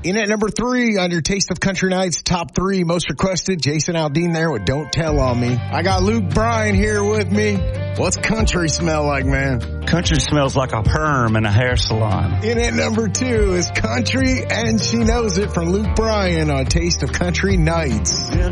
In at number 3 on your Taste of Country Nights top 3 most requested, Jason Aldean there with Don't Tell on Me. I got Luke Bryan here with me. What's country smell like, man? Country smells like a perm in a hair salon. In at number 2 is Country and She Knows It from Luke Bryan on Taste of Country Nights.